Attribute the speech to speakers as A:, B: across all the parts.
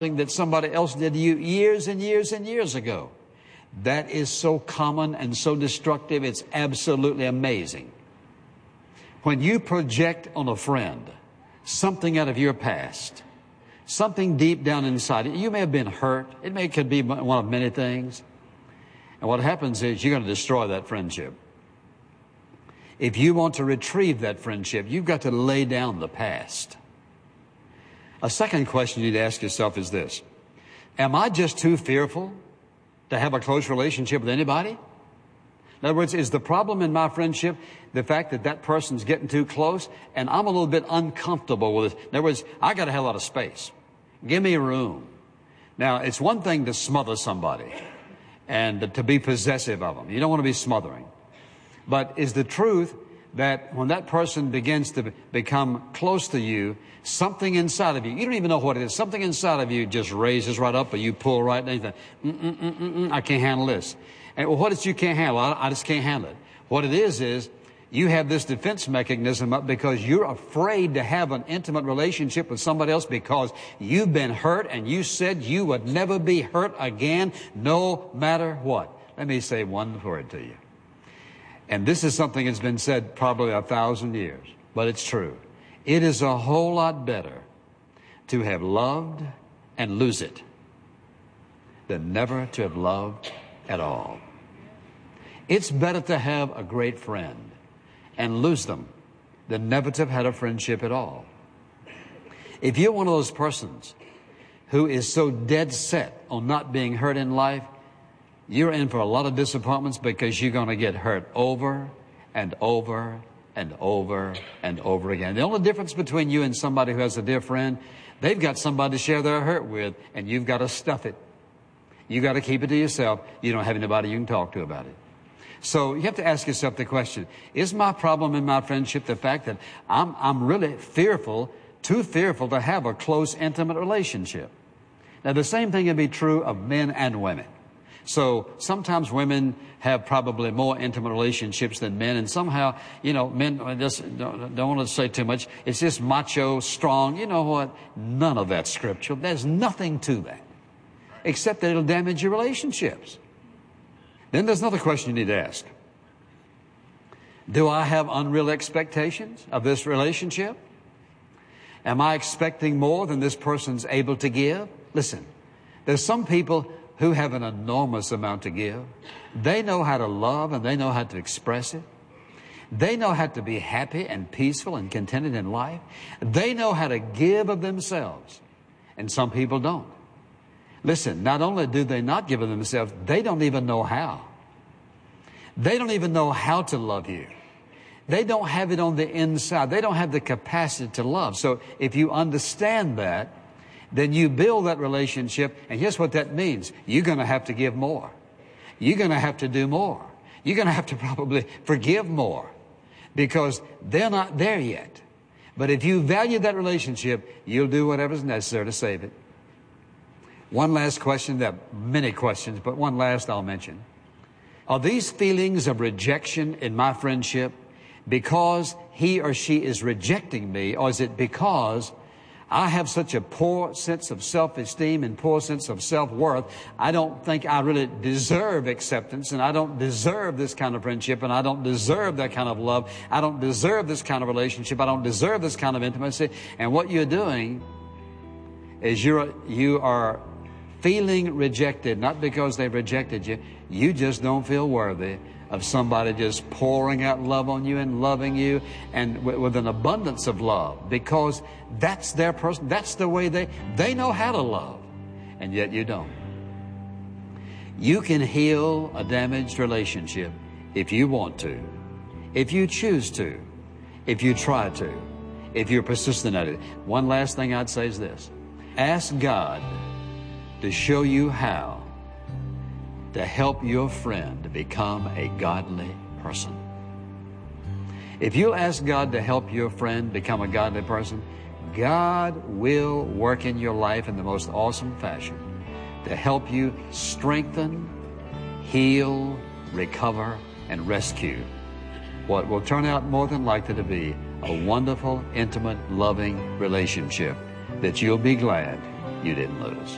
A: that somebody else did to you years and years and years ago. That is so common and so destructive, it's absolutely amazing. When you project on a friend something out of your past, something deep down inside you may have been hurt. Could be one of many things. And what happens is you're going to destroy that friendship. If you want to retrieve that friendship, you've got to lay down the past. A second question you need to ask yourself is this: am I just too fearful to have a close relationship with anybody? In other words, is the problem in my friendship the fact that that person's getting too close and I'm a little bit uncomfortable with it? In other words, I got to have a lot of space. Give me room. Now, it's one thing to smother somebody and to be possessive of them. You don't want to be smothering. But is the truth that when that person begins to become close to you, something inside of you, you don't even know what it is, something inside of you just raises right up, or you pull right down, you think, I can't handle this. And well, what is you can't handle? I just can't handle it. What it is you have this defense mechanism up because you're afraid to have an intimate relationship with somebody else because you've been hurt and you said you would never be hurt again, no matter what. Let me say one word to you. And this is something that's been said probably 1,000 years, but it's true. It is a whole lot better to have loved and lose it than never to have loved at all. It's better to have a great friend and lose them than never to have had a friendship at all. If you're one of those persons who is so dead set on not being hurt in life, you're in for a lot of disappointments because you're going to get hurt over and over and over and over again. The only difference between you and somebody who has a dear friend, they've got somebody to share their hurt with, and you've got to stuff it. You've got to keep it to yourself. You don't have anybody you can talk to about it. So you have to ask yourself the question, is my problem in my friendship the fact that I'm really fearful, too fearful to have a close, intimate relationship? Now, the same thing can be true of men and women. So sometimes women have probably more intimate relationships than men, and somehow, men just don't want to say too much. It's just macho, strong. You know what? None of that's scriptural. There's nothing to that, except that it'll damage your relationships. Then there's another question you need to ask. Do I have unreal expectations of this relationship? Am I expecting more than this person's able to give? Listen, there's some people who have an enormous amount to give. They know how to love and they know how to express it. They know how to be happy and peaceful and contented in life. They know how to give of themselves. And some people don't. Listen, not only do they not give of themselves, they don't even know how. They don't even know how to love you. They don't have it on the inside. They don't have the capacity to love. So if you understand that, then you build that relationship, and here's what that means. You're going to have to give more. You're going to have to do more. You're going to have to probably forgive more because they're not there yet. But if you value that relationship, you'll do whatever's necessary to save it. One last question. There are many questions, but one last I'll mention. Are these feelings of rejection in my friendship because he or she is rejecting me, or is it because I have such a poor sense of self-esteem and poor sense of self-worth? I don't think I really deserve acceptance, and I don't deserve this kind of friendship, and I don't deserve that kind of love. I don't deserve this kind of relationship. I don't deserve this kind of intimacy. And what you're doing is you are feeling rejected, not because they've rejected you. You just don't feel worthy of somebody just pouring out love on you and loving you and with an abundance of love, because that's their person. That's the way they know how to love, and yet you don't. You can heal a damaged relationship if you want to, if you choose to, if you try to, if you're persistent at it. One last thing I'd say is this. Ask God to show you how to help your friend to become a godly person. If you'll ask God to help your friend become a godly person, God will work in your life in the most awesome fashion to help you strengthen, heal, recover, and rescue what will turn out more than likely to be a wonderful, intimate, loving relationship that you'll be glad you didn't lose.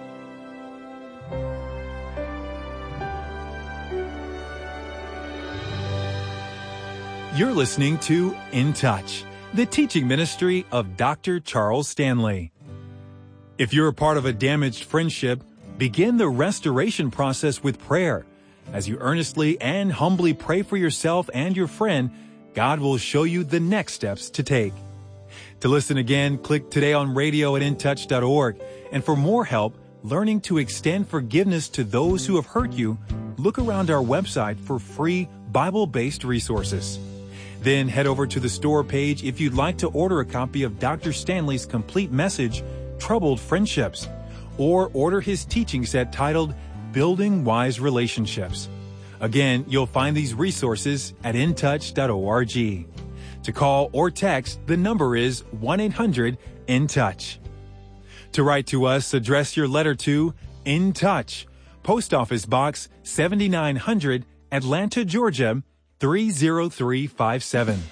B: You're listening to In Touch, the teaching ministry of Dr. Charles Stanley. If you're a part of a damaged friendship, begin the restoration process with prayer. As you earnestly and humbly pray for yourself and your friend, God will show you the next steps to take. To listen again, click today on radio at intouch.org. And for more help learning to extend forgiveness to those who have hurt you, look around our website for free Bible-based resources. Then head over to the store page if you'd like to order a copy of Dr. Stanley's complete message, Troubled Friendships, or order his teaching set titled Building Wise Relationships. Again, you'll find these resources at intouch.org. To call or text, the number is 1-800-IN-TOUCH. To write to us, address your letter to In Touch, Post Office Box 7900, Atlanta, Georgia, 30357.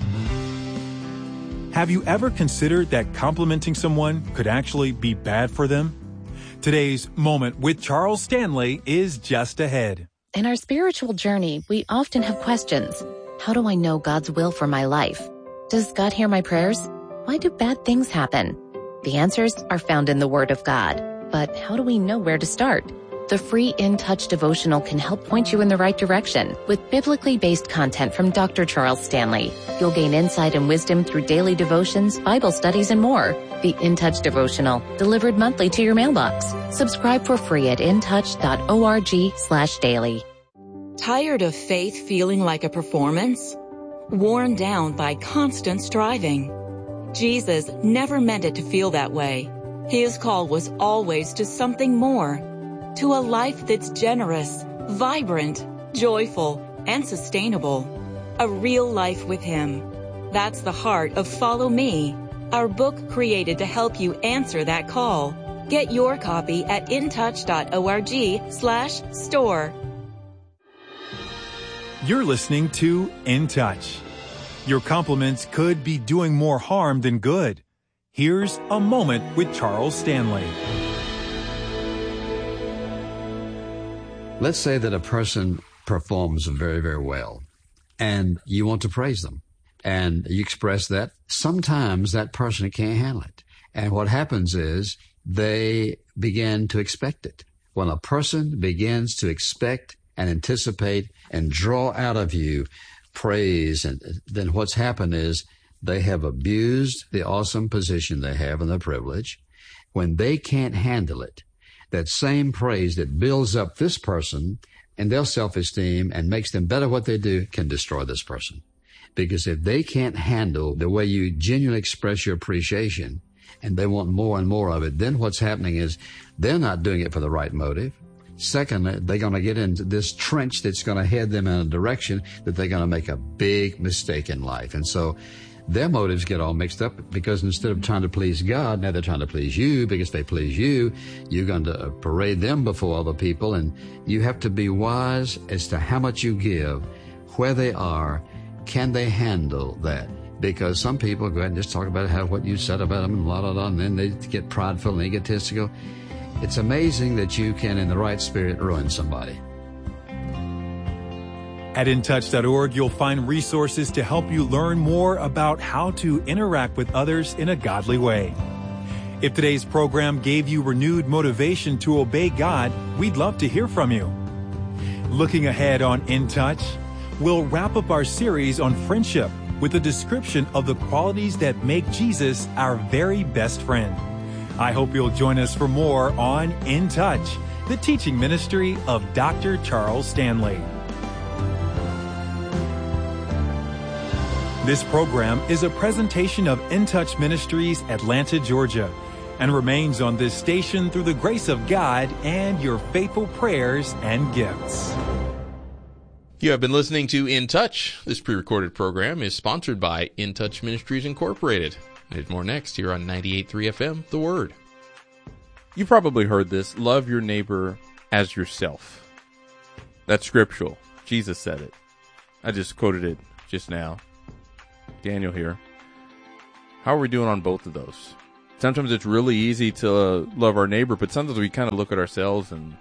B: Have you ever considered that complimenting someone could actually be bad for them? Today's Moment with Charles Stanley is just ahead.
C: In our spiritual journey, we often have questions. How do I know God's will for my life? Does God hear my prayers? Why do bad things happen? The answers are found in the Word of God. But how do we know where to start? The free In Touch devotional can help point you in the right direction with biblically based content from Dr. Charles Stanley. You'll gain insight and wisdom through daily devotions, Bible studies, and more. The In Touch devotional, delivered monthly to your mailbox. Subscribe for free at intouch.org/daily.
D: Tired of faith feeling like a performance? Worn down by constant striving? Jesus never meant it to feel that way. His call was always to something more. To a life that's generous, vibrant, joyful, and sustainable. A real life with Him. That's the heart of Follow Me, our book created to help you answer that call. Get your copy at intouch.org/store.
B: You're listening to In Touch. Your compliments could be doing more harm than good. Here's a moment with Charles Stanley.
A: Let's say that a person performs very, very well, and you want to praise them, and you express that. Sometimes that person can't handle it. And what happens is they begin to expect it. When a person begins to expect and anticipate and draw out of you praise, and then what's happened is they have abused the awesome position they have and the privilege. When they can't handle it, that same praise that builds up this person and their self-esteem and makes them better at what they do can destroy this person. Because if they can't handle the way you genuinely express your appreciation and they want more and more of it, then what's happening is they're not doing it for the right motive. Secondly, they're going to get into this trench that's going to head them in a direction that they're going to make a big mistake in life. And so their motives get all mixed up because instead of trying to please God, now they're trying to please you, because if they please you, you're going to parade them before other people. And you have to be wise as to how much you give, where they are, can they handle that? Because some people go ahead and just talk about what you said about them and blah, blah, blah, and then they get prideful and egotistical. It's amazing that you can, in the right spirit, ruin somebody.
B: At intouch.org, you'll find resources to help you learn more about how to interact with others in a godly way. If today's program gave you renewed motivation to obey God, we'd love to hear from you. Looking ahead on In Touch, we'll wrap up our series on friendship with a description of the qualities that make Jesus our very best friend. I hope you'll join us for more on In Touch, the teaching ministry of Dr. Charles Stanley. This program is a presentation of In Touch Ministries, Atlanta, Georgia, and remains on this station through the grace of God and your faithful prayers and gifts.
E: You have been listening to In Touch. This pre-recorded program is sponsored by In Touch Ministries Incorporated. There's more next here on 98.3 FM, The Word.
F: You probably heard this, love your neighbor as yourself. That's scriptural. Jesus said it. I just quoted it just now. Daniel here. How are we doing on both of those? Sometimes it's really easy to love our neighbor, but sometimes we kind of look at ourselves and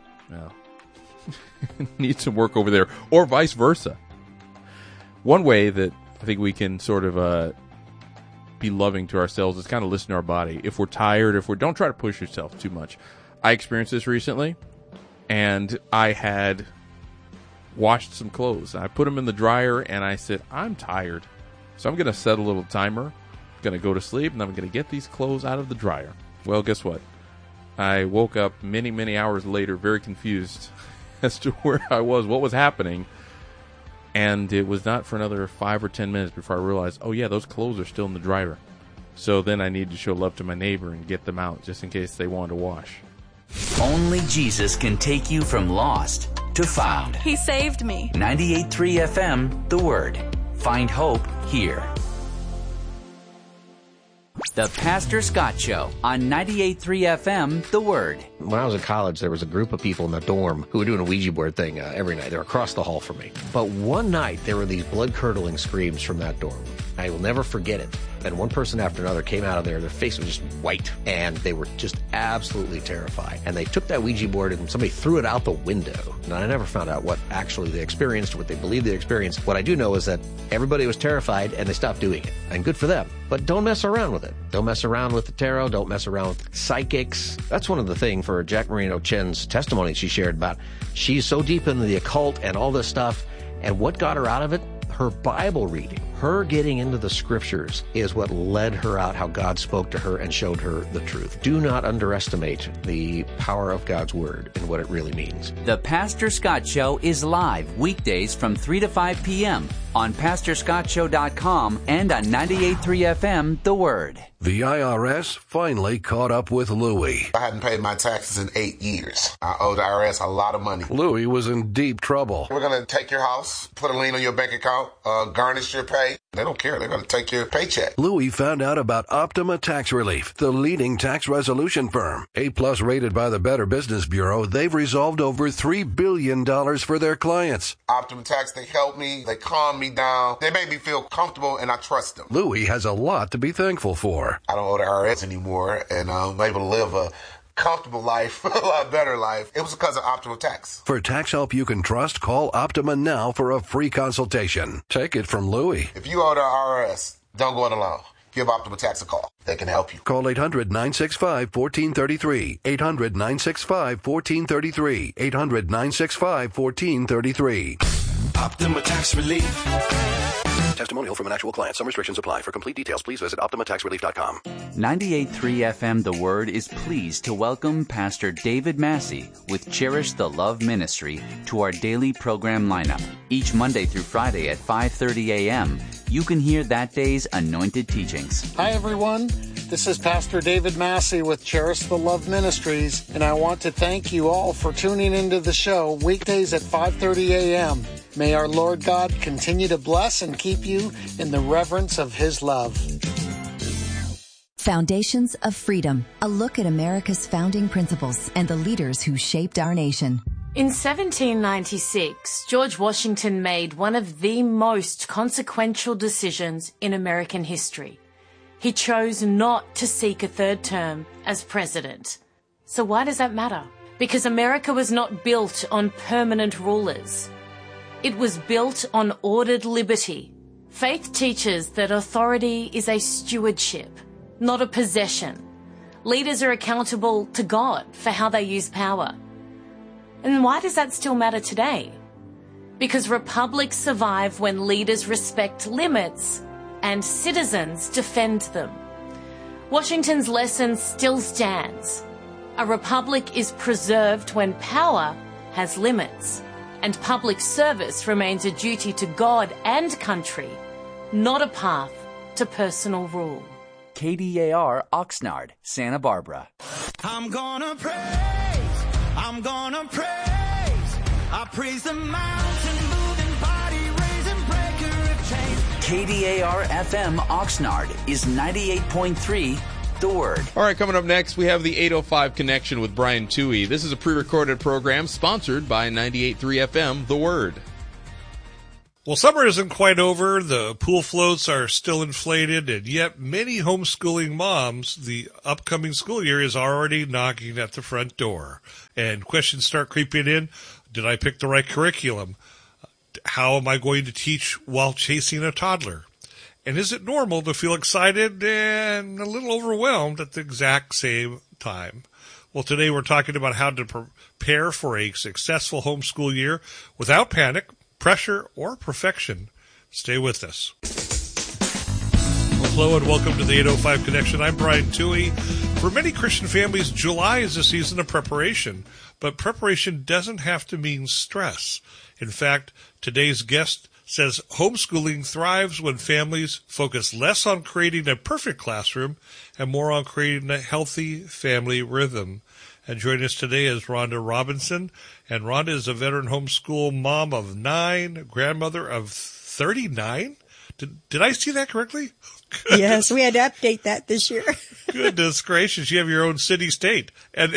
F: need some work over there, or vice versa. One way that I think we can sort of be loving to ourselves is kind of listen to our body. If we're tired, don't try to push yourself too much. I experienced this recently, and I had washed some clothes. I put them in the dryer, and I said, I'm tired, so I'm going to set a little timer. I'm going to go to sleep, and I'm going to get these clothes out of the dryer. Well, guess what? I woke up many, many hours later very confused as to where I was, what was happening. And it was not for another 5 or 10 minutes before I realized, oh, yeah, those clothes are still in the dryer. So then I need to show love to my neighbor and get them out just in case they want to wash.
G: Only Jesus can take you from lost to found.
H: He saved me.
G: 98.3 FM, The Word. Find hope here. The Pastor Scott Show on 98.3 FM, The Word.
I: When I was in college, there was a group of people in the dorm who were doing a Ouija board thing every night. They were across the hall from me. But one night, there were these blood-curdling screams from that dorm. I will never forget it. And one person after another came out of there. Their face was just white, and they were just absolutely terrified. And they took that Ouija board, and somebody threw it out the window. And I never found out what actually they experienced, what they believed they experienced. What I do know is that everybody was terrified, and they stopped doing it. And good for them. But don't mess around with it. Don't mess around with the tarot. Don't mess around with psychics. That's one of the things for Jack Marino Chen's testimony she shared about. She's so deep into the occult and all this stuff. And what got her out of it? Her Bible reading. Her getting into the scriptures is what led her out, how God spoke to her and showed her the truth. Do not underestimate the power of God's Word and what it really means.
G: The Pastor Scott Show is live weekdays from 3 to 5 p.m. on PastorScottShow.com and on 98.3 FM, The Word.
J: The IRS finally caught up with Louie.
K: I hadn't paid my taxes in 8 years. I owed the IRS a lot of money.
J: Louie was in deep trouble.
K: We're going to take your house, put a lien on your bank account, garnish your pay. They don't care. They're going to take your paycheck.
J: Louie found out about Optima Tax Relief, the leading tax resolution firm. A-plus rated by the Better Business Bureau, they've resolved over $3 billion for their clients.
K: Optima Tax, they helped me. They calmed me down. They made me feel comfortable, and I trust them.
J: Louie has a lot to be thankful for.
K: I don't owe the IRS anymore, and I'm able to live a comfortable life, a lot better life. It was because of Optima Tax.
J: For tax help you can trust, call Optima now for a free consultation. Take it from Louie.
K: If you owe the IRS, don't go it alone. Give Optima Tax a call. They can help you.
J: Call 800-965-1433. 800-965-1433. 800-965-1433.
L: Optima Tax Relief.
J: Testimonial from an actual client. Some restrictions apply. For complete details, please visit OptimaTaxRelief.com.
G: 98.3 FM The Word is pleased to welcome Pastor David Massey with Cherish the Love Ministry to our daily program lineup. Each Monday through Friday at 5:30 a.m., you can hear that day's anointed teachings.
M: Hi, everyone. This is Pastor David Massey with Cherish the Love Ministries, and I want to thank you all for tuning into the show weekdays at 5:30 a.m. May our Lord God continue to bless and keep you in the reverence of His love.
N: Foundations of Freedom, a look at America's founding principles and the leaders who shaped our nation.
H: In 1796, George Washington made one of the most consequential decisions in American history. He chose not to seek a third term as president. So why does that matter? Because America was not built on permanent rulers. It was built on ordered liberty. Faith teaches that authority is a stewardship, not a possession. Leaders are accountable to God for how they use power. And why does that still matter today? Because republics survive when leaders respect limits and citizens defend them. Washington's lesson still stands. A republic is preserved when power has limits, and public service remains a duty to God and country, not a path to personal rule.
G: KDAR Oxnard, Santa Barbara.
L: I'm gonna praise, I'm gonna praise, I praise the mountain moving, body raising, breaker of chains.
G: KDAR FM Oxnard is 98.3 The Word.
E: All right, coming up next, we have the 805 Connection with Brian Toohey. This is a pre-recorded program sponsored by 98.3 FM The Word.
O: Well, summer isn't quite over. The pool floats are still inflated, and yet many homeschooling moms, the upcoming school year is already knocking at the front door. And questions start creeping in. Did I pick the right curriculum? How am I going to teach while chasing a toddler? And is it normal to feel excited and a little overwhelmed at the exact same time? Well, today we're talking about how to prepare for a successful homeschool year without panic, pressure, or perfection. Stay with us. Well, hello and welcome to the 805 Connection. I'm Brian Toohey. For many Christian families, July is a season of preparation, but preparation doesn't have to mean stress. In fact, today's guest says homeschooling thrives when families focus less on creating a perfect classroom and more on creating a healthy family rhythm. And joining us today is Rhonda Robinson. And Rhonda is a veteran homeschool mom of 9, grandmother of 39. Did I see that correctly?
P: Yes, we had to update that this year.
O: Goodness gracious, you have your own city state. And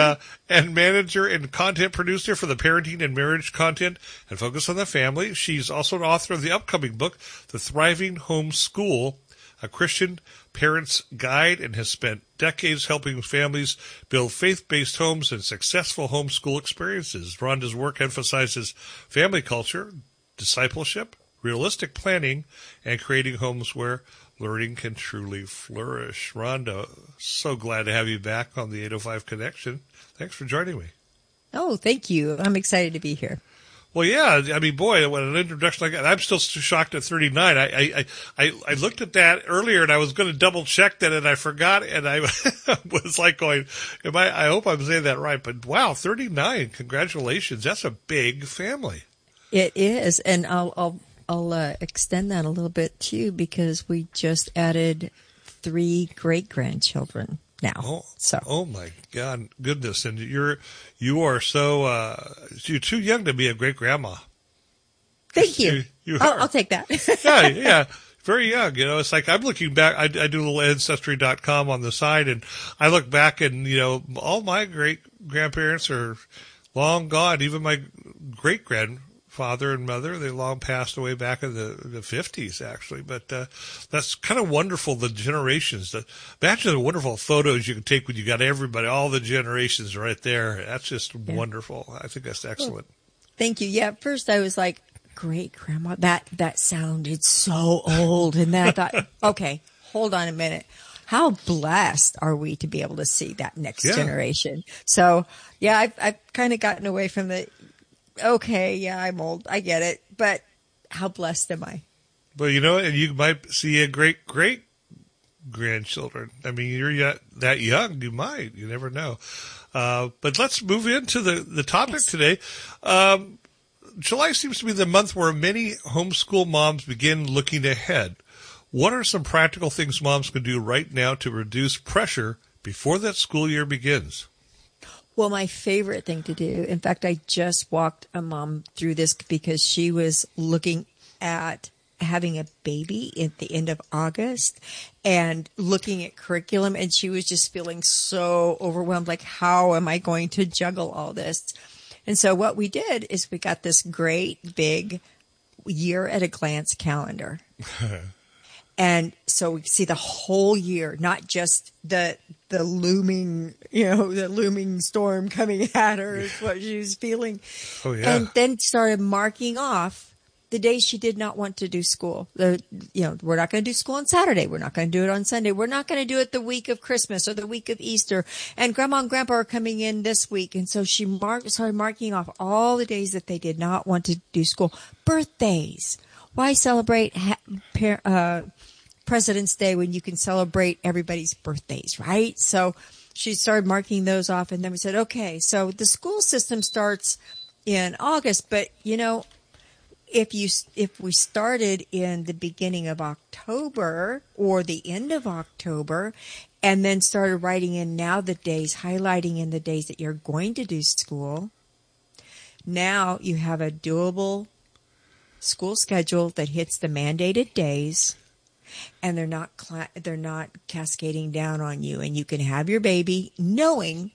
O: manager and content producer for the parenting and marriage content and Focus on the Family. She's also an author of the upcoming book, The Thriving Homeschool, a Christian parent's guide, and has spent decades helping families build faith-based homes and successful homeschool experiences. Rhonda's work emphasizes family culture, discipleship, realistic planning, and creating homes where learning can truly flourish. Rhonda, so glad to have you back on the 805 Connection. Thanks for joining me.
P: Oh, thank you. I'm excited to be here.
O: Well, yeah, I mean, boy, what an introduction like that. I'm still shocked at 39. I looked at that earlier and I was going to double check that and I forgot and I was like going, I hope I'm saying that right, but wow, 39. Congratulations. That's a big family.
P: It is. And I'll extend that a little bit too, because we just added 3 great-grandchildren now.
O: Oh my God, goodness. And you are so, you're too young to be a great grandma.
P: Thank you. I'll take that.
O: Yeah. Very young. You know, it's like I'm looking back. I do a little ancestry.com on the side and I look back and, you know, all my great grandparents are long gone. Even my great grandfather and mother, they long passed away back in the 50s, actually. But that's kind of wonderful, the generations. Imagine the wonderful photos you can take when you got everybody, all the generations right there. That's just wonderful. I think that's excellent.
P: Thank you. Yeah, at first I was like, great grandma, that sounded so old. And then I thought, okay, hold on a minute. How blessed are we to be able to see that next generation? So, yeah, I've kind of gotten away from the, okay, yeah, I'm old. I get it. But how blessed am I?
O: But, you know, and you might see a great-great-grandchildren. I mean, you're that young. You might. You never know. But let's move into the topic today. July seems to be the month where many homeschool moms begin looking ahead. What are some practical things moms can do right now to reduce pressure before that school year begins?
P: Well, my favorite thing to do, in fact, I just walked a mom through this because she was looking at having a baby at the end of August and looking at curriculum, and she was just feeling so overwhelmed, like, how am I going to juggle all this? And so what we did is we got this great big year at a glance calendar. And so we see the whole year, not just the looming, the looming storm coming at her is what she was feeling.
O: Oh, yeah.
P: And then started marking off the days she did not want to do school. We're not going to do school on Saturday. We're not going to do it on Sunday. We're not going to do it the week of Christmas or the week of Easter. And Grandma and Grandpa are coming in this week. And so she started marking off all the days that they did not want to do school. Birthdays. Why celebrate President's Day when you can celebrate everybody's birthdays, right? So she started marking those off, and then we said, okay, so the school system starts in August, but if we started in the beginning of October or the end of October, and then started writing in now the days, highlighting in the days that you're going to do school, now you have a doable school schedule that hits the mandated days, and they're not cascading down on you, and you can have your baby knowing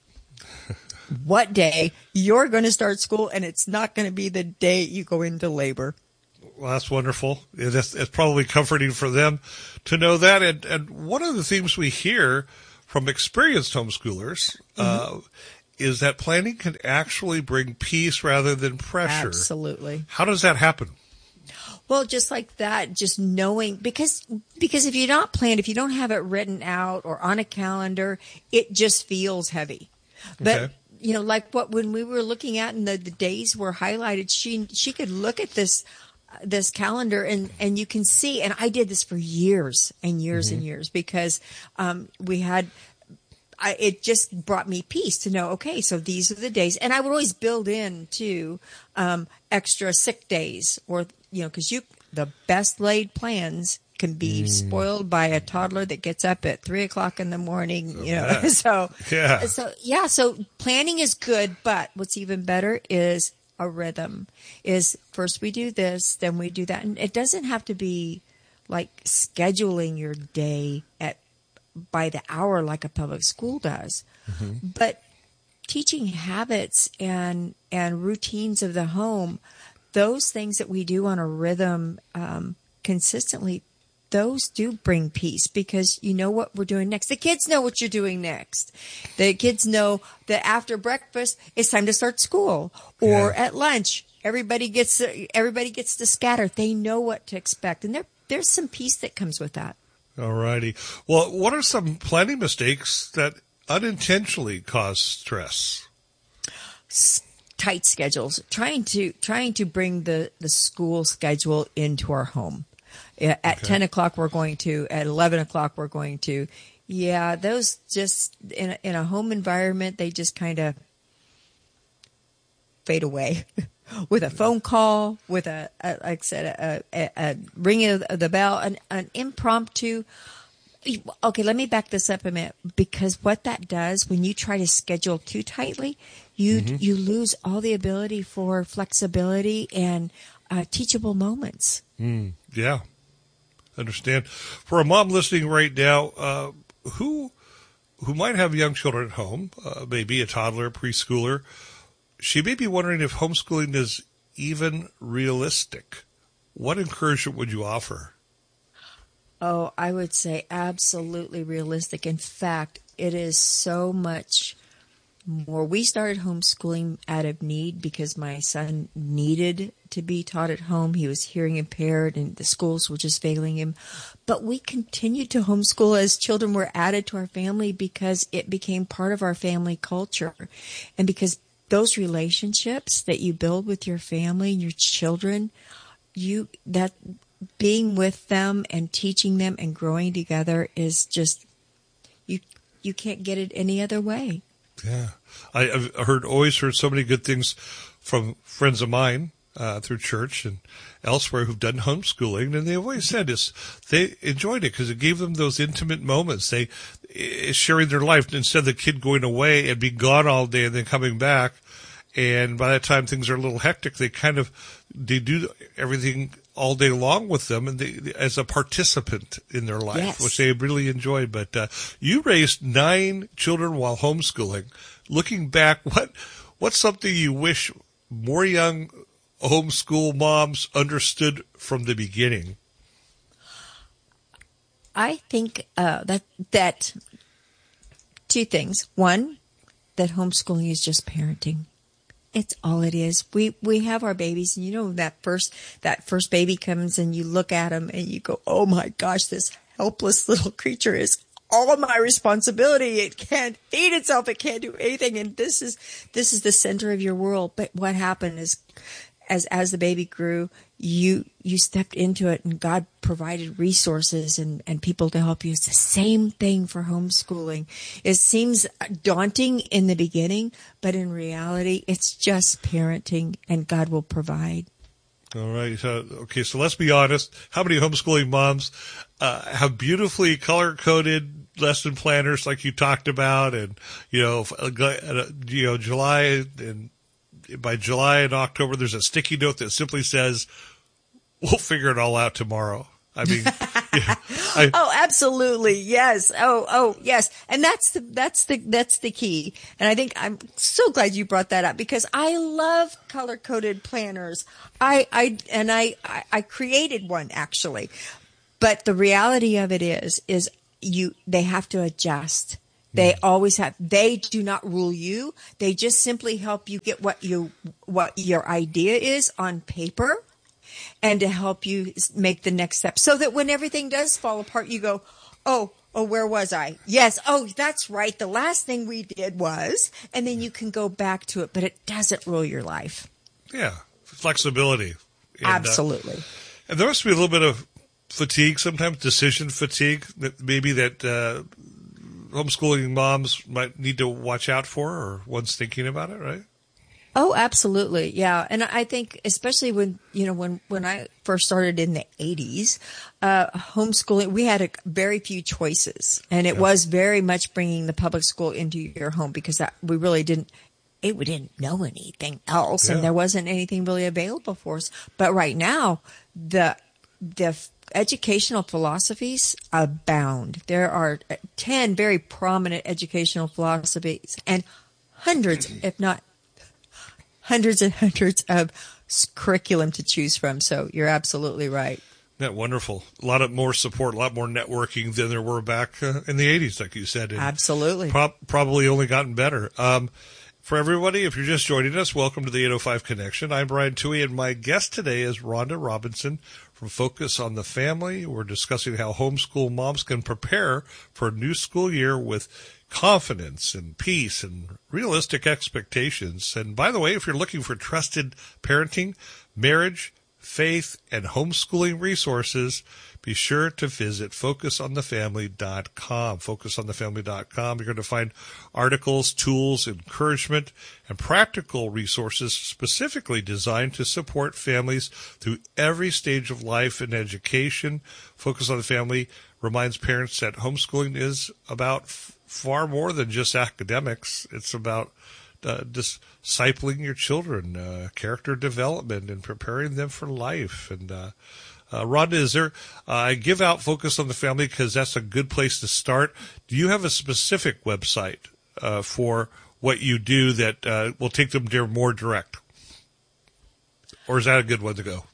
P: what day you're going to start school, and it's not going to be the day you go into labor.
O: Well, that's wonderful. It's probably comforting for them to know that. And one of the things we hear from experienced homeschoolers is that planning can actually bring peace rather than pressure.
P: Absolutely.
O: How does that happen?
P: Well, just like that, just knowing, because if you're not planned, if you don't have it written out or on a calendar, it just feels heavy. But, you know, like when we were looking at and the days were highlighted, she could look at this calendar and you can see, and I did this for years and years and years because it just brought me peace to know, okay, so these are the days. And I would always build in too extra sick days, or, you know, because the best laid plans can be spoiled by a toddler that gets up at 3:00 in the morning, you know. So planning is good, but what's even better is a rhythm. Is first we do this, then we do that. And it doesn't have to be like scheduling your day by the hour like a public school does, but teaching habits and routines of the home, those things that we do on a rhythm consistently, those do bring peace because you know what we're doing next. The kids know what you're doing next. The kids know that after breakfast, it's time to start school, or at lunch, everybody gets to scatter. They know what to expect, and there's some peace that comes with that.
O: All righty. Well, what are some planning mistakes that unintentionally cause stress?
P: Tight schedules. Trying to bring the school schedule into our home. At 10 o'clock we're going to. At 11 o'clock we're going to. Yeah, those just in a home environment, they just kind of fade away. With a phone call, with like I said, a ringing of the bell, an impromptu. Okay, let me back this up a minute, because what that does when you try to schedule too tightly, you lose all the ability for flexibility and teachable moments.
O: Yeah, understand. For a mom listening right now, who might have young children at home, maybe a toddler, preschooler. She may be wondering if homeschooling is even realistic. What encouragement would you offer?
P: Oh, I would say absolutely realistic. In fact, it is so much more. We started homeschooling out of need because my son needed to be taught at home. He was hearing impaired and the schools were just failing him. But we continued to homeschool as children were added to our family because it became part of our family culture. And because those relationships that you build with your family and your children, that being with them and teaching them and growing together is just, you can't get it any other way.
O: Yeah. I've always heard so many good things from friends of mine through church and elsewhere who've done homeschooling, and they've always said they enjoyed it because it gave them those intimate moments. They sharing their life instead of the kid going away and being gone all day and then coming back. And by that time things are a little hectic. They do everything all day long with them, and as a participant in their life, which they really enjoyed. But you raised 9 children while homeschooling. Looking back, what's something you wish more young homeschool moms understood from the beginning?
P: I think that 2 things. One, that homeschooling is just parenting. It's all it is. We have our babies, and you know that first baby comes and you look at him and you go, oh my gosh, this helpless little creature is all my responsibility. It can't feed itself. It can't do anything. And this is the center of your world. But what happened is, as the baby grew, you stepped into it, and God provided resources and people to help you. It's the same thing for homeschooling. It seems daunting in the beginning, but in reality, it's just parenting, and God will provide.
O: All right. So let's be honest. How many homeschooling moms have beautifully color-coded lesson planners like you talked about, and July and by July and October, there's a sticky note that simply says, we'll figure it all out tomorrow. I mean,
P: Oh, absolutely. Yes. Oh, yes. And that's the key. And I think I'm so glad you brought that up because I love color coded planners. I created one actually, but the reality of it is they have to adjust. They always have. They do not rule you. They just simply help you get what your idea is on paper, and to help you make the next step. So that when everything does fall apart, you go, oh, where was I? Yes. Oh, that's right. The last thing we did was, and then you can go back to it. But it doesn't rule your life.
O: Yeah, flexibility. And,
P: absolutely.
O: And there must be a little bit of fatigue, sometimes decision fatigue, that maybe homeschooling moms might need to watch out for, or one's thinking about it, right?
P: Oh, absolutely. Yeah. And I think especially when I first started in the 80s, homeschooling, we had very few choices, and it was very much bringing the public school into your home because we really didn't know anything else, and there wasn't anything really available for us. But right now, the educational philosophies abound. There are 10 very prominent educational philosophies and hundreds, if not hundreds and hundreds of curriculum to choose from. So you're absolutely right.
O: Yeah, wonderful. A lot of more support, a lot more networking than there were back in the 80s, like you said. And
P: absolutely.
O: Probably only gotten better. For everybody, if you're just joining us, welcome to the 805 Connection. I'm Brian Toohey, and my guest today is Rhonda Robinson from Focus on the Family. We're discussing how homeschool moms can prepare for a new school year with confidence and peace and realistic expectations. And by the way, if you're looking for trusted parenting, marriage, faith, and homeschooling resources, be sure to visit FocusOnTheFamily.com. FocusOnTheFamily.com. You're going to find articles, tools, encouragement, and practical resources specifically designed to support families through every stage of life and education. Focus on the Family reminds parents that homeschooling is about far more than just academics. It's about discipling your children, character development, and preparing them for life. And Rhonda, is there? I give out Focus on the Family because that's a good place to start. Do you have a specific website for what you do that will take them there more direct, or is that a good one to go?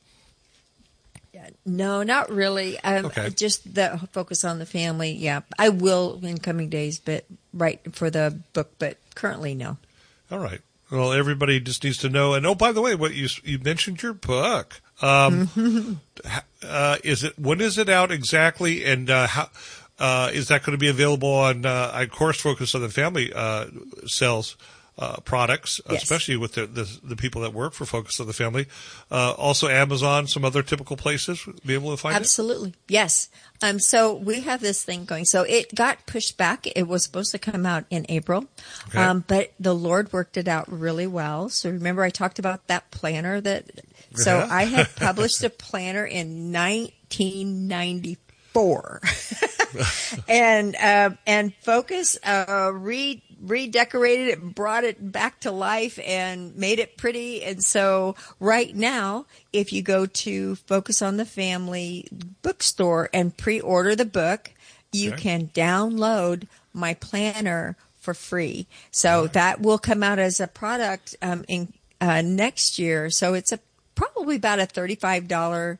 P: No, not really.
O: Okay.
P: Just the Focus on the Family. Yeah, I will in coming days, but right for the book, but currently no.
O: All right. Well, everybody just needs to know. And by the way, what you mentioned your book. When is it out exactly? And how is that going to be available on? Of course, Focus on the Family sells products,
P: yes,
O: especially with the people that work for Focus on the Family. Also, Amazon, some other typical places be able to find
P: absolutely. Yes. So we have this thing going. So it got pushed back. It was supposed to come out in April,
O: okay,
P: but the Lord worked it out really well. So remember, I talked about that planner So I had published a planner in 1994, and Focus redecorated it, brought it back to life, and made it pretty. And so right now, if you go to Focus on the Family bookstore and pre-order the book, you can download my planner for free. So that will come out as a product in next year. So it's probably about a $35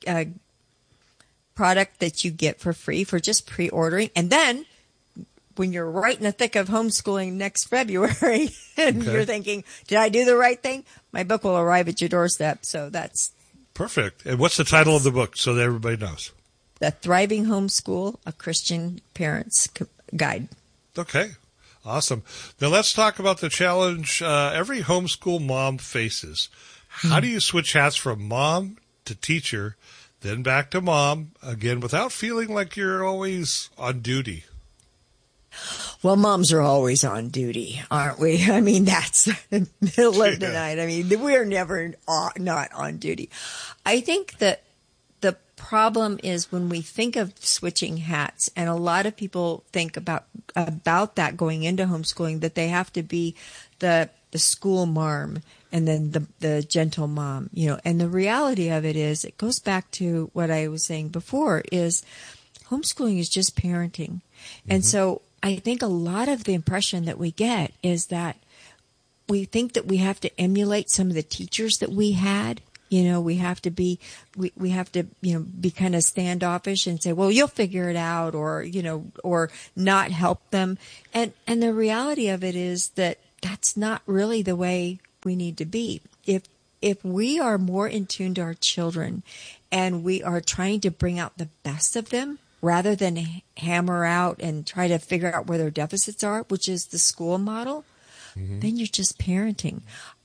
P: product that you get for free for just pre-ordering. And then when you're right in the thick of homeschooling next February and you're thinking, did I do the right thing? My book will arrive at your doorstep. So that's
O: perfect. And what's the title of the book so that everybody knows?
P: The Thriving Homeschool, a Christian Parent's Guide.
O: Okay. Awesome. Now let's talk about the challenge every homeschool mom faces. How do you switch hats from mom to teacher, then back to mom, again, without feeling like you're always on duty?
P: Well, moms are always on duty, aren't we? I mean, that's the middle of the night. I mean, we're never not on duty. I think that the problem is when we think of switching hats, and a lot of people think about that going into homeschooling, that they have to be the school marm and then the gentle mom, and the reality of it is, it goes back to what I was saying before, is homeschooling is just parenting. And so I think a lot of the impression that we get is that we think that we have to emulate some of the teachers that we had. We have to be, we have to, be kind of standoffish and say, well, you'll figure it out, or, or not help them. And the reality of it is that that's not really the way we need to be. If we are more in tune to our children and we are trying to bring out the best of them rather than hammer out and try to figure out where their deficits are, which is the school model, then you're just parenting.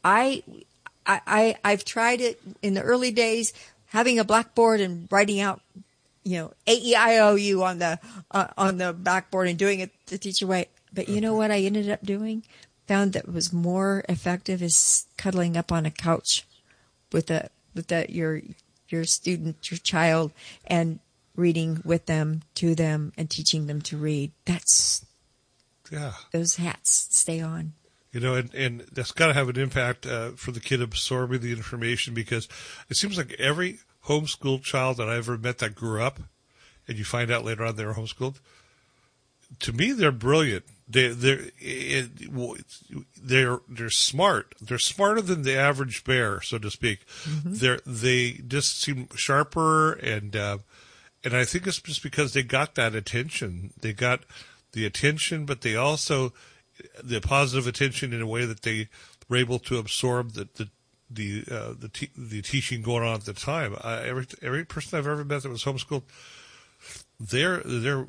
P: I've tried it in the early days, having a blackboard and writing out, A-E-I-O-U on the blackboard and doing it the teacher way. But you know what I ended up doing? Found that was more effective is cuddling up on a couch with your student, your child, and reading with them, to them, and teaching them to read. Those hats stay on.
O: And that's got to have an impact for the kid absorbing the information, because it seems like every homeschooled child that I ever met that grew up, and you find out later on they were homeschooled, to me they're brilliant. They're smart. They're smarter than the average bear, so to speak. They just seem sharper, and I think it's just because they got that attention. They got the attention, but they also the positive attention in a way that they were able to absorb the teaching going on at the time. Every person I've ever met that was homeschooled, they're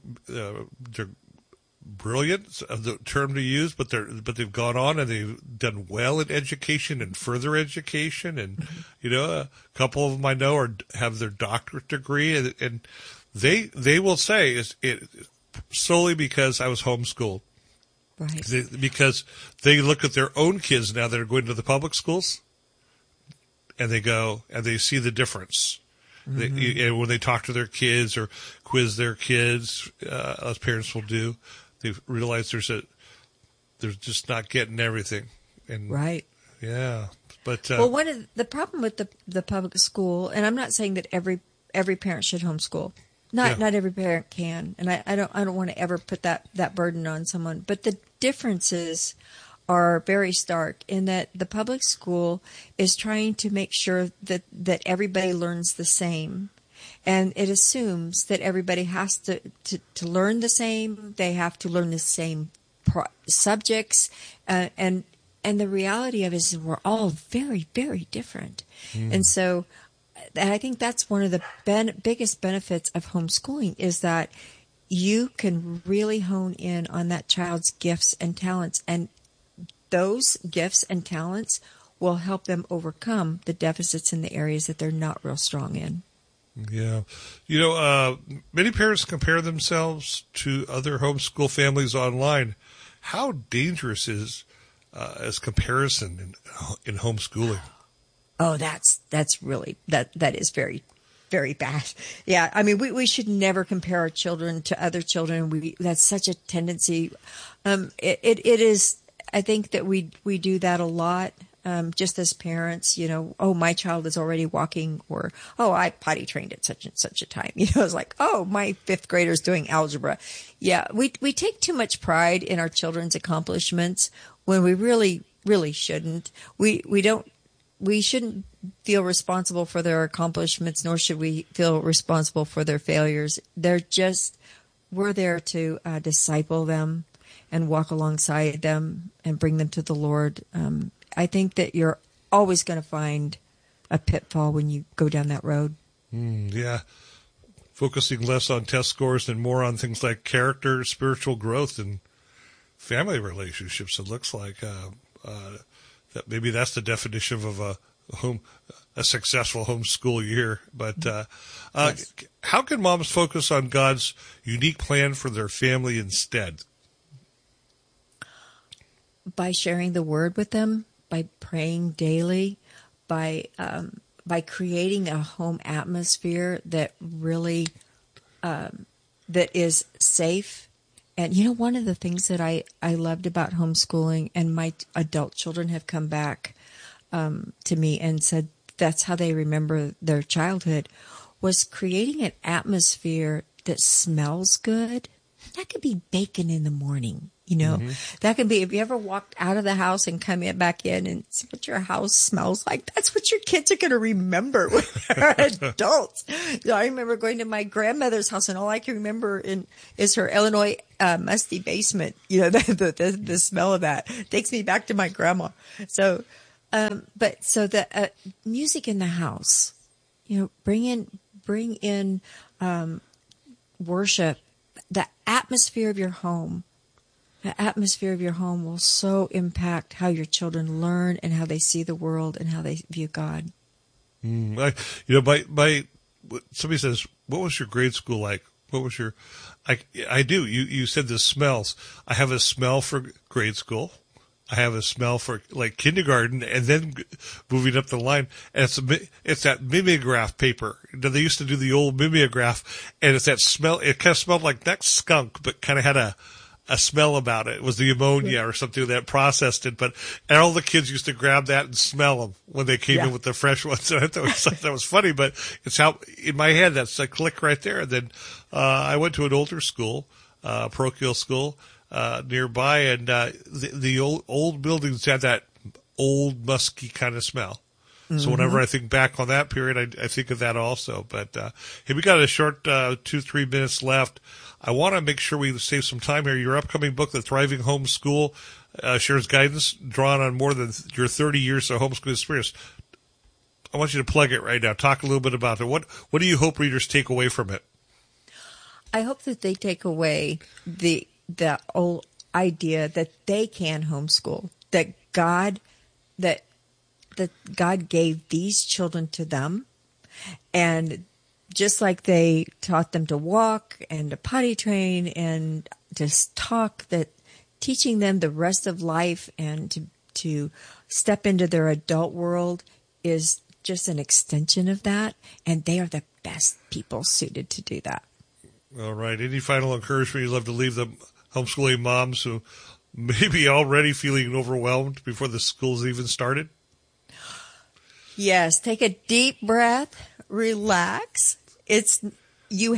O: brilliant, the term to use, but they've gone on and they've done well in education and further education, and a couple of them I know have their doctorate degree, and they will say it solely because I was homeschooled. Right. Because they look at their own kids now that are going to the public schools, and they go and they see the difference. And when they talk to their kids or quiz their kids, as parents will do, they realize they're just not getting everything. And
P: right.
O: Yeah. But
P: one of the problem with the public school, and I'm not saying that every parent should homeschool. Not every parent can, and I don't want to ever put that burden on someone. But the differences are very stark in that the public school is trying to make sure that everybody learns the same, and it assumes that everybody has to learn the same. They have to learn the same subjects, and the reality of it is we're all very, very different, and so. And I think that's one of the biggest benefits of homeschooling is that you can really hone in on that child's gifts and talents, and those gifts and talents will help them overcome the deficits in the areas that they're not real strong in.
O: Yeah. Many parents compare themselves to other homeschool families online. How dangerous is comparison in homeschooling?
P: Oh, that's really, that is very, very bad. Yeah. I mean, we should never compare our children to other children. That's such a tendency. It is, I think that we do that a lot. Just as parents, oh, my child is already walking, or, oh, I potty trained at such and such a time. It's like, oh, my fifth grader's doing algebra. Yeah. We take too much pride in our children's accomplishments when we really, really shouldn't. We shouldn't feel responsible for their accomplishments, nor should we feel responsible for their failures. We're there to disciple them and walk alongside them and bring them to the Lord. I think that you're always going to find a pitfall when you go down that road.
O: Yeah. Focusing less on test scores and more on things like character, spiritual growth, and family relationships, it looks like. That maybe that's the definition of a successful homeschool year. But yes. How can moms focus on God's unique plan for their family instead?
P: By sharing the word with them, by praying daily, by creating a home atmosphere that really that is safe. And, one of the things that I loved about homeschooling, and my adult children have come back to me and said that's how they remember their childhood, was creating an atmosphere that smells good. That could be bacon in the morning. That can be, if you ever walked out of the house and come back in and see what your house smells like, that's what your kids are going to remember when they're adults. I remember going to my grandmother's house, and all I can remember is her Illinois musty basement. The smell of that takes me back to my grandma. So, the music in the house, bring in worship. The atmosphere of your home. The atmosphere of your home will so impact how your children learn and how they see the world and how they view God.
O: Somebody says, what was your grade school like? What was your, I do. You said the smells. I have a smell for grade school. I have a smell for like kindergarten, and then moving up the line. And it's that mimeograph paper. They used to do the old mimeograph, and it's that smell. It kind of smelled like not skunk, but kind of had a smell about it. It was the ammonia or something that processed it. And all the kids used to grab that and smell them when they came in with the fresh ones. And I thought that was funny, but it's how, in my head, that's a click right there. And then, I went to an older school, parochial school, nearby, and, the old buildings had that old musky kind of smell. So whenever I think back on that period, I think of that also. But, hey, we got a short, 2-3 minutes left. I want to make sure we save some time here. Your upcoming book, The Thriving Homeschool, shares guidance drawn on more than your 30 years of homeschooling experience. I want you to plug it right now. Talk a little bit about it. What do you hope readers take away from it?
P: I hope that they take away the old idea that they can homeschool, that God gave these children to them, and just like they taught them to walk and to potty train and to talk, that teaching them the rest of life and to step into their adult world is just an extension of that, and they are the best people suited to do that.
O: All right. Any final encouragement you'd love to leave the homeschooling moms who may be already feeling overwhelmed before the school's even started?
P: Yes. Take a deep breath. Relax. You're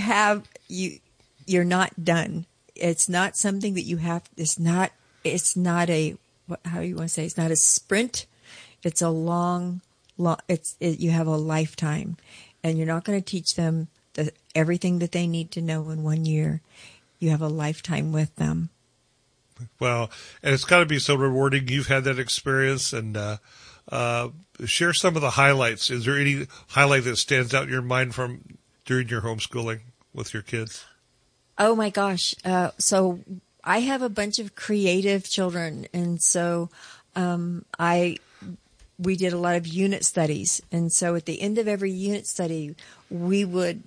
P: not done. It's not something that you have. It's not a, how do you want to say? It's not a sprint. It's a long, you have a lifetime, and you're not going to teach them everything that they need to know in 1 year. You have a lifetime with them.
O: Well, and it's got to be so rewarding. You've had that experience, and share some of the highlights. Is there any highlight that stands out in your mind from during your homeschooling with your kids?
P: Oh my gosh. So I have a bunch of creative children, and so we did a lot of unit studies. And so at the end of every unit study, we would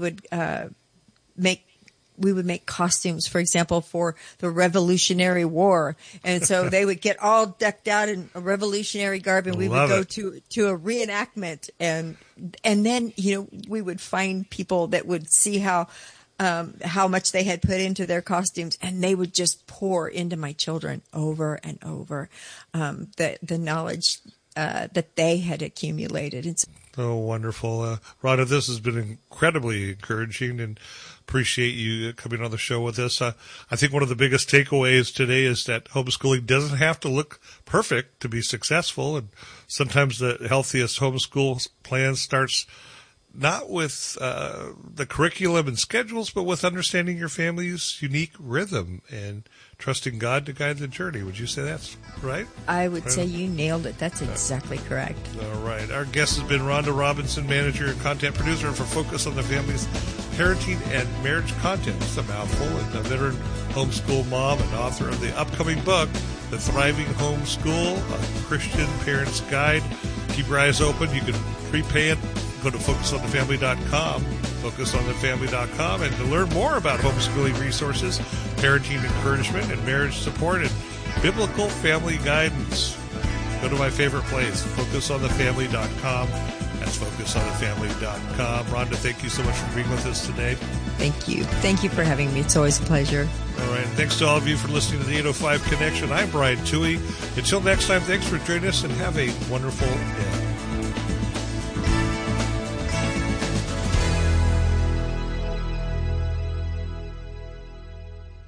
P: make costumes, for example, for the Revolutionary War. And so they would get all decked out in a Revolutionary garb, and we would go to a reenactment. And then, we would find people that would see how much they had put into their costumes, and they would just pour into my children over and over, the knowledge, that they had accumulated. It's
O: oh, wonderful. Rhonda, this has been incredibly encouraging, and appreciate you coming on the show with us. I think one of the biggest takeaways today is that homeschooling doesn't have to look perfect to be successful. And sometimes the healthiest homeschool plan starts not with the curriculum and schedules, but with understanding your family's unique rhythm and trusting God to guide the journey. Would you say that's right?
P: I would say you nailed it. That's exactly correct.
O: All right. Our guest has been Rhonda Robinson, manager and content producer for Focus on the Family's parenting and marriage content. It's a mouthful. And a veteran homeschool mom and author of the upcoming book, The Thriving Homeschool, a Christian Parent's Guide. Keep your eyes open. You can prepay it. Go to FocusOnTheFamily.com, FocusOnTheFamily.com, and to learn more about homeschooling resources, parenting encouragement, and marriage support, and biblical family guidance, go to my favorite place, FocusOnTheFamily.com. That's FocusOnTheFamily.com. Rhonda, thank you so much for being with us today.
P: Thank you. Thank you for having me. It's always a pleasure.
O: All right. And thanks to all of you for listening to the 805 Connection. I'm Brian Toohey. Until next time, thanks for joining us, and have a wonderful day.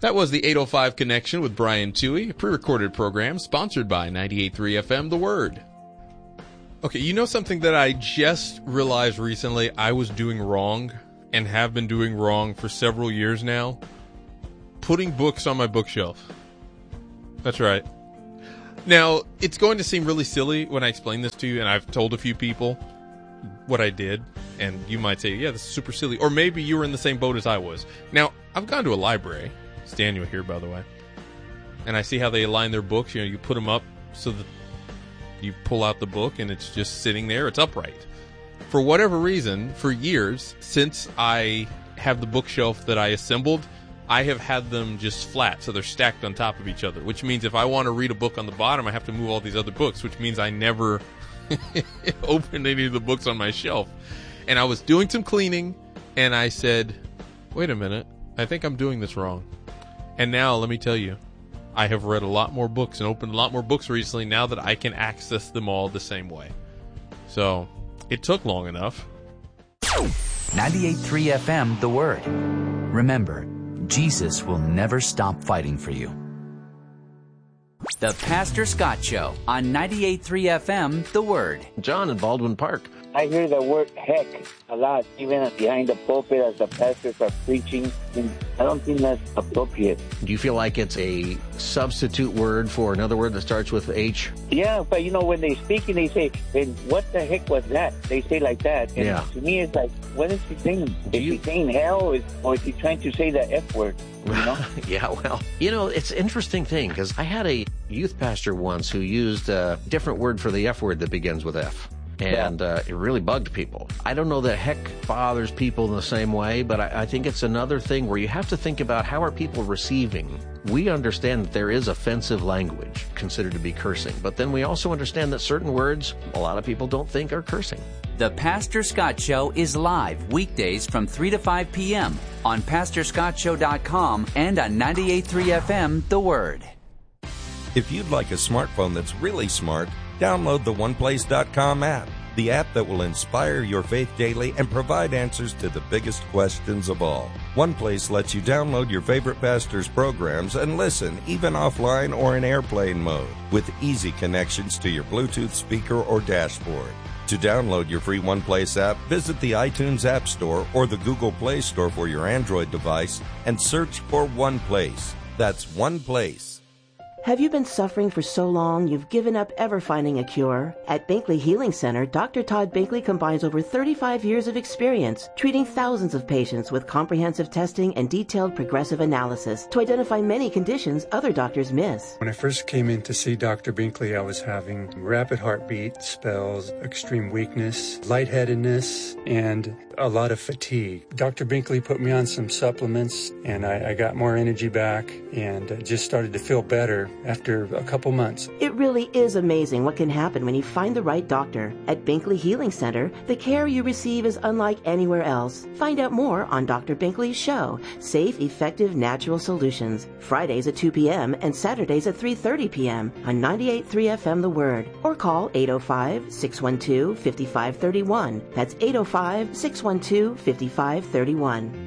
E: That was the 805 Connection with Brian Toohey, a pre-recorded program sponsored by 98.3 FM The Word. Okay, you know something that I just realized recently I was doing wrong and have been doing wrong for several years now? Putting books on my bookshelf. That's right. Now, it's going to seem really silly when I explain this to you, and I've told a few people what I did, and you might say, yeah, this is super silly. Or maybe you were in the same boat as I was. Now, I've gone to a library. It's Daniel here, by the way. And I see how they align their books. You know, you put them up so that you pull out the book, and it's just sitting there. It's upright. For whatever reason, for years, since I have the bookshelf that I assembled, I have had them just flat, so they're stacked on top of each other, which means if I want to read a book on the bottom, I have to move all these other books, which means I never open any of the books on my shelf. And I was doing some cleaning, and I said, wait a minute, I think I'm doing this wrong. And now, let me tell you, I have read a lot more books and opened a lot more books recently now that I can access them all the same way. So, it took long enough.
G: 98.3 FM, The Word. Remember, Jesus will never stop fighting for you. The Pastor Scott Show on 98.3 FM, The Word.
I: John in Baldwin Park.
Q: I hear the word heck a lot, even behind the pulpit as the pastors are preaching. And I don't think that's appropriate.
I: Do you feel like it's a substitute word for another word that starts with H?
Q: Yeah, but you know, when they speak and they say, what the heck was that? They say like that. And
I: yeah.
Q: To me, it's like, what is he saying? Is he saying hell, or is he trying to say the F word? You know?
I: Yeah, well, you know, it's an interesting thing, because I had a youth pastor once who used a different word for the F word that begins with F. And it really bugged people. I don't know that heck bothers people in the same way, but I think it's another thing where you have to think about how are people receiving. We understand that there is offensive language considered to be cursing, but then we also understand that certain words a lot of people don't think are cursing.
G: The Pastor Scott Show is live weekdays from 3 to 5 p.m. on PastorScottShow.com and on 98.3 FM, The Word.
R: If you'd like a smartphone that's really smart, download the OnePlace.com app, the app that will inspire your faith daily and provide answers to the biggest questions of all. OnePlace lets you download your favorite pastor's programs and listen, even offline or in airplane mode, with easy connections to your Bluetooth speaker or dashboard. To download your free OnePlace app, visit the iTunes App Store or the Google Play Store for your Android device and search for OnePlace. That's OnePlace.
S: Have you been suffering for so long you've given up ever finding a cure? At Binkley Healing Center, Dr. Todd Binkley combines over 35 years of experience treating thousands of patients with comprehensive testing and detailed progressive analysis to identify many conditions other doctors miss.
T: When I first came in to see Dr. Binkley, I was having rapid heartbeat, spells, extreme weakness, lightheadedness, and a lot of fatigue. Dr. Binkley put me on some supplements, and I got more energy back and just started to feel better after a couple months.
S: It really is amazing what can happen when you find the right doctor. At Binkley Healing Center, the care you receive is unlike anywhere else. Find out more on Dr. Binkley's show, Safe, Effective, Natural Solutions, Fridays at 2 p.m. and Saturdays at 3:30 p.m. on 98.3 FM The Word, or call 805-612-5531. That's 805-612-5531.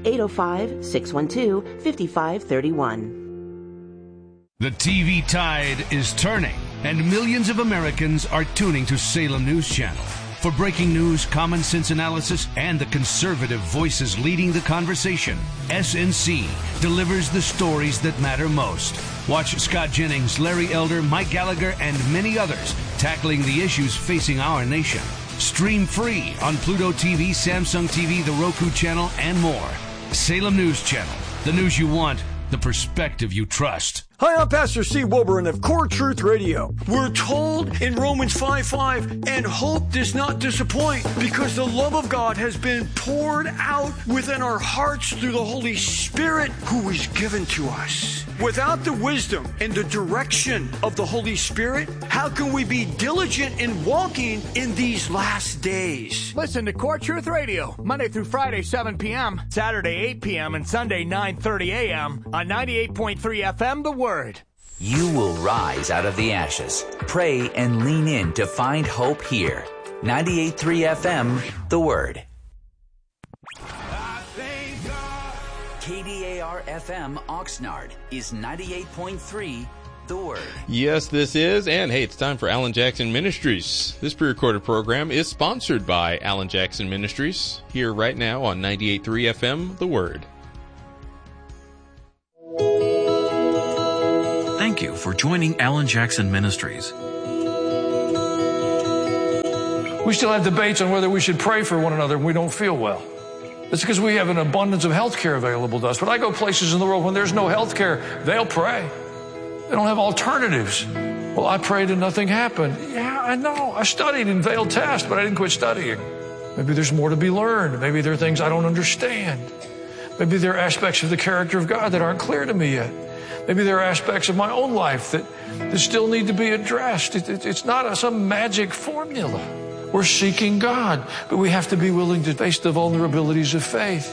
S: 805-612-5531.
U: The TV tide is turning, and millions of Americans are tuning to Salem News Channel. For breaking news, common sense analysis, and the conservative voices leading the conversation, SNC delivers the stories that matter most. Watch Scott Jennings, Larry Elder, Mike Gallagher, and many others tackling the issues facing our nation. Stream free on Pluto TV, Samsung TV, the Roku channel, and more. Salem News Channel. The news you want, the perspective you trust.
V: Hi, I'm Pastor Steve Wilburn of Core Truth Radio. We're told in Romans 5:5, and hope does not disappoint, because the love of God has been poured out within our hearts through the Holy Spirit who is given to us. Without the wisdom and the direction of the Holy Spirit, how can we be diligent in walking in these last days?
W: Listen to Core Truth Radio, Monday through Friday, 7 p.m., Saturday, 8 p.m., and Sunday, 9:30 a.m. on 98.3 FM, The Word.
G: You will rise out of the ashes. Pray and lean in to find hope here. 98.3 FM, The Word. KDAR WJR-FM Oxnard is 98.3 The Word.
E: Yes, this is. And hey, it's time for Alan Jackson Ministries. This pre-recorded program is sponsored by Alan Jackson Ministries, here right now on 98.3 FM The Word.
A: Thank you for joining Alan Jackson Ministries.
C: We still have debates on whether we should pray for one another when we don't feel well. It's because we have an abundance of health care available to us. But I go places in the world when there's no health care, they'll pray. They don't have alternatives. Well, I prayed and nothing happened. Yeah, I know. I studied and failed tests, but I didn't quit studying. Maybe there's more to be learned. Maybe there are things I don't understand. Maybe there are aspects of the character of God that aren't clear to me yet. Maybe there are aspects of my own life that still need to be addressed. It's not some magic formula. We're seeking God, but we have to be willing to face the vulnerabilities of faith.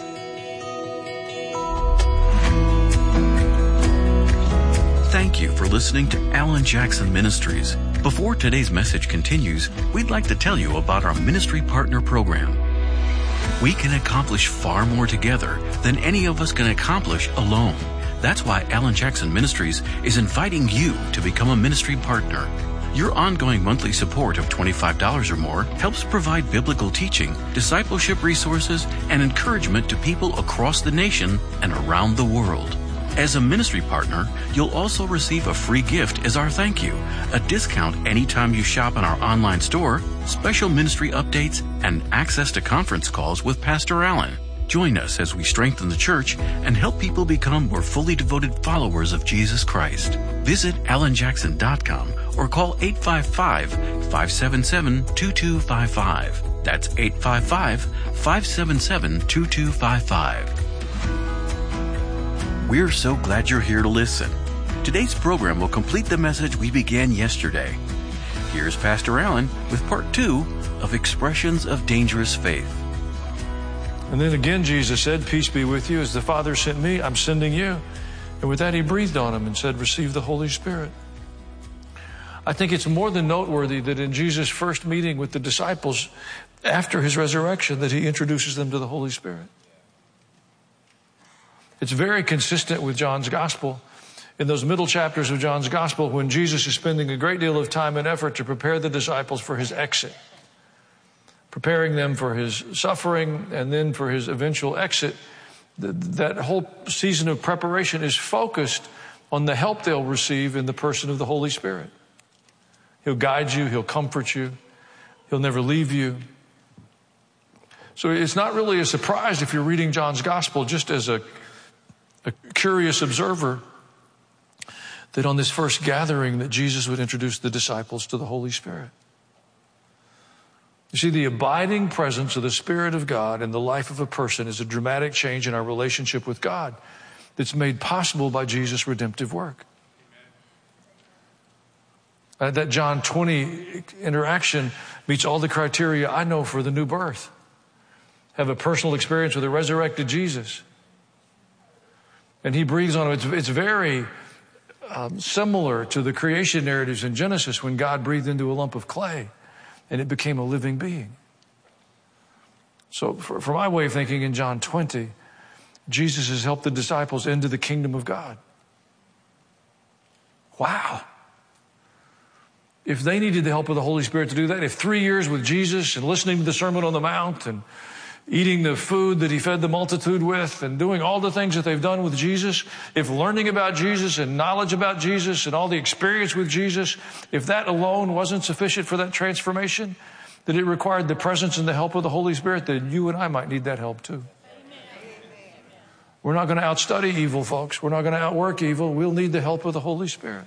A: Thank you for listening to Alan Jackson Ministries. Before today's message continues, we'd like to tell you about our Ministry Partner Program. We can accomplish far more together than any of us can accomplish alone. That's why Alan Jackson Ministries is inviting you to become a ministry partner. Your ongoing monthly support of $25 or more helps provide biblical teaching, discipleship resources, and encouragement to people across the nation and around the world. As a ministry partner, you'll also receive a free gift as our thank you, a discount anytime you shop in our online store, special ministry updates, and access to conference calls with Pastor Allen. Join us as we strengthen the church and help people become more fully devoted followers of Jesus Christ. Visit alanjackson.com or call 855-577-2255. That's 855-577-2255. We're so glad you're here to listen. Today's program will complete the message we began yesterday. Here's Pastor Allen with part 2 of Expressions of Dangerous Faith.
C: And then again, Jesus said, "Peace be with you. As the Father sent me, I'm sending you." And with that, he breathed on him and said, "Receive the Holy Spirit." I think it's more than noteworthy that in Jesus' first meeting with the disciples after his resurrection, that he introduces them to the Holy Spirit. It's very consistent with John's Gospel. In those middle chapters of John's Gospel, when Jesus is spending a great deal of time and effort to prepare the disciples for his exit, preparing them for his suffering and then for his eventual exit, that whole season of preparation is focused on the help they'll receive in the person of the Holy Spirit. He'll guide you. He'll comfort you. He'll never leave you. So it's not really a surprise if you're reading John's Gospel just as a curious observer that on this first gathering that Jesus would introduce the disciples to the Holy Spirit. You see, the abiding presence of the Spirit of God in the life of a person is a dramatic change in our relationship with God that's made possible by Jesus' redemptive work. That John 20 interaction meets all the criteria I know for the new birth. Have a personal experience with a resurrected Jesus. And he breathes on him. It's very similar to the creation narratives in Genesis when God breathed into a lump of clay and it became a living being. So for my way of thinking, in John 20, Jesus has helped the disciples into the kingdom of God. Wow. If they needed the help of the Holy Spirit to do that, if 3 years with Jesus and listening to the Sermon on the Mount and eating the food that he fed the multitude with and doing all the things that they've done with Jesus, if learning about Jesus and knowledge about Jesus and all the experience with Jesus, if that alone wasn't sufficient for that transformation, that it required the presence and the help of the Holy Spirit, then you and I might need that help too. We're not going to outstudy evil, folks. We're not going to outwork evil. We'll need the help of the Holy Spirit.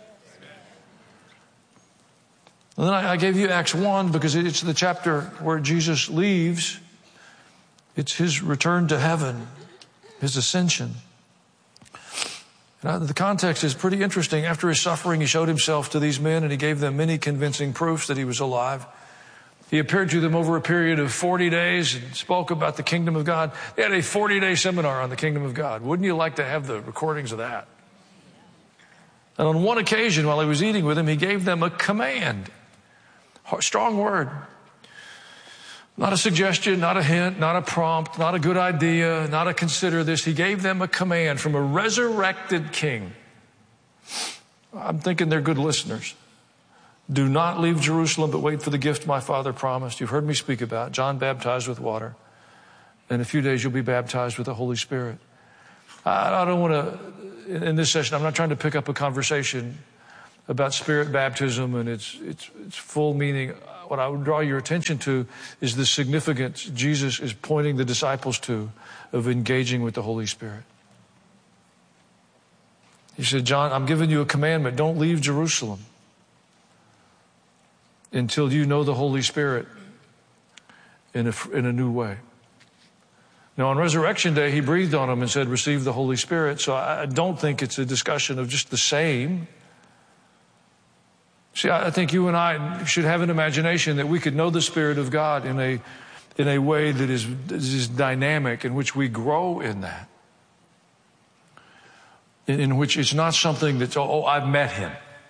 C: And then I gave you Acts 1 because it's the chapter where Jesus leaves. It's his return to heaven, his ascension. And the context is pretty interesting. After his suffering, he showed himself to these men and he gave them many convincing proofs that he was alive. He appeared to them over a period of 40 days and spoke about the kingdom of God. They had a 40-day seminar on the kingdom of God. Wouldn't you like to have the recordings of that? And on one occasion, while he was eating with them, he gave them a command. Strong word. Not a suggestion, not a hint, not a prompt, not a good idea, not a consider this. He gave them a command from a resurrected king. I'm thinking they're good listeners. Do not leave Jerusalem, but wait for the gift my Father promised. You've heard me speak about. John baptized with water. In a few days, you'll be baptized with the Holy Spirit. I don't want to, in this session, I'm not trying to pick up a conversation about Spirit baptism and its full meaning. What I would draw your attention to is the significance Jesus is pointing the disciples to of engaging with the Holy Spirit. He said, John, I'm giving you a commandment. Don't leave Jerusalem until you know the Holy Spirit in a new way. Now, on Resurrection Day, he breathed on them and said, receive the Holy Spirit. So I don't think it's a discussion of just the same. See, I think you and I should have an imagination that we could know the Spirit of God in a way that is dynamic, in which we grow in that. In which it's not something that's, I've met him.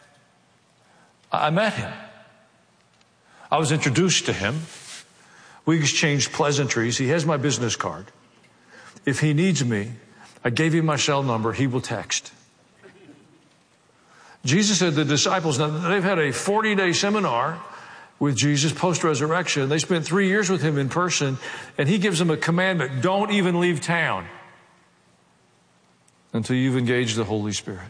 C: I met him. I was introduced to him. We exchanged pleasantries. He has my business card. If he needs me, I gave him my cell number. He will text. Jesus said the disciples, now they've had a 40-day seminar with Jesus post-resurrection. They spent 3 years with him in person, and he gives them a commandment. Don't even leave town until you've engaged the Holy Spirit.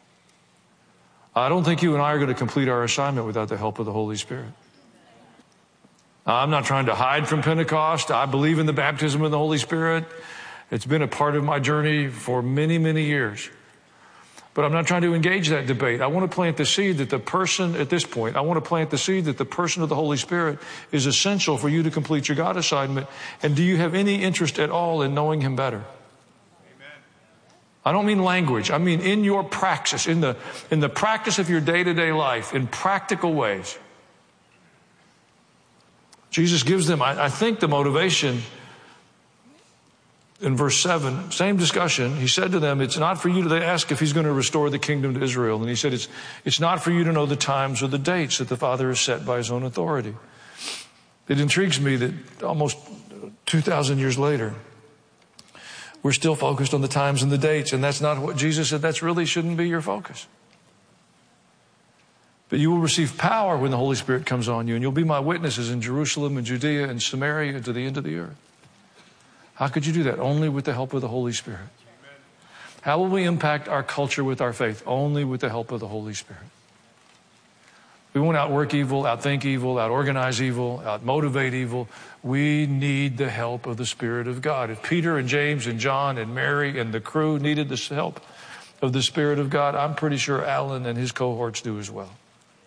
C: I don't think you and I are going to complete our assignment without the help of the Holy Spirit. I'm not trying to hide from Pentecost. I believe in the baptism of the Holy Spirit. It's been a part of my journey for many, many years. But I'm not trying to engage that debate. I want to plant the seed that the person, at this point, I want to plant the seed that the person of the Holy Spirit is essential for you to complete your God assignment. And do you have any interest at all in knowing him better? Amen. I don't mean language. I mean in your praxis, in the practice of your day-to-day life, in practical ways. Jesus gives them, I think, the motivation in verse 7, same discussion. He said to them, it's not for you to, they ask if he's going to restore the kingdom to Israel. And he said, it's not for you to know the times or the dates that the Father has set by his own authority. It intrigues me that almost 2,000 years later, we're still focused on the times and the dates. And that's not what Jesus said. That's really shouldn't be your focus. But you will receive power when the Holy Spirit comes on you, and you'll be my witnesses in Jerusalem and Judea and Samaria and to the end of the earth. How could you do that? Only with the help of the Holy Spirit. How will we impact our culture with our faith? Only with the help of the Holy Spirit. We won't outwork evil, outthink evil, outorganize evil, outmotivate evil. We need the help of the Spirit of God. If Peter and James and John and Mary and the crew needed the help of the Spirit of God, I'm pretty sure Alan and his cohorts do as well.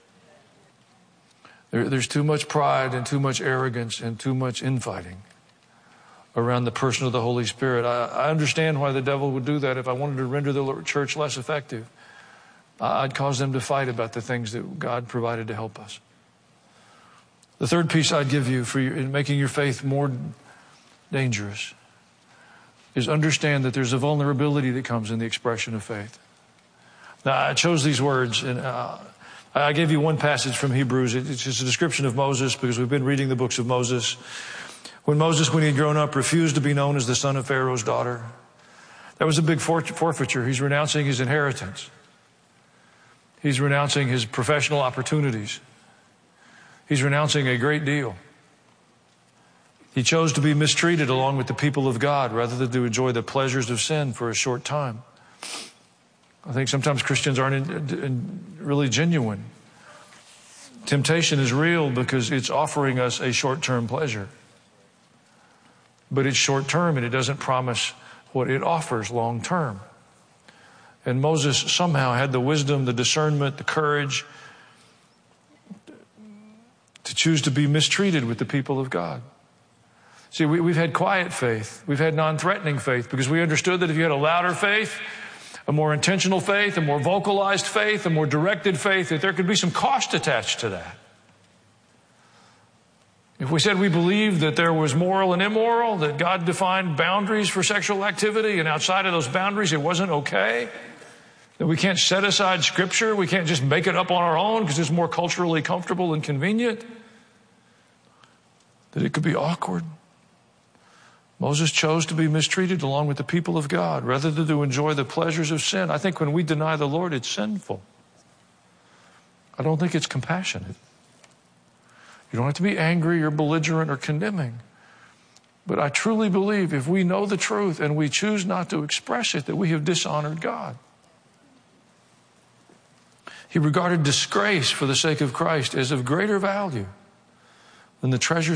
C: There's too much pride and too much arrogance and too much infighting around the person of the Holy Spirit. I understand why the devil would do that. If I wanted to render the church less effective, I'd cause them to fight about the things that God provided to help us. The third piece I'd give you in making your faith more dangerous is understand that there's a vulnerability that comes in the expression of faith. Now, I chose these words, and I gave you one passage from Hebrews. It's just a description of Moses because we've been reading the books of Moses. When Moses, when he had grown up, refused to be known as the son of Pharaoh's daughter, that was a big forfeiture. He's renouncing his inheritance. He's renouncing his professional opportunities. He's renouncing a great deal. He chose to be mistreated along with the people of God rather than to enjoy the pleasures of sin for a short time. I think sometimes Christians aren't really genuine. Temptation is real because it's offering us a short-term pleasure. But it's short-term and it doesn't promise what it offers long-term. And Moses somehow had the wisdom, the discernment, the courage to choose to be mistreated with the people of God. See, we've had quiet faith. We've had non-threatening faith because we understood that if you had a louder faith, a more intentional faith, a more vocalized faith, a more directed faith, that there could be some cost attached to that. If we said we believed that there was moral and immoral, that God defined boundaries for sexual activity, and outside of those boundaries it wasn't okay, that we can't set aside Scripture, we can't just make it up on our own because it's more culturally comfortable and convenient, that it could be awkward. Moses chose to be mistreated along with the people of God rather than to enjoy the pleasures of sin. I think when we deny the Lord, it's sinful. I don't think it's compassionate. You don't have to be angry or belligerent or condemning. But I truly believe if we know the truth and we choose not to express it, that we have dishonored God. He regarded disgrace for the sake of Christ as of greater value than the treasures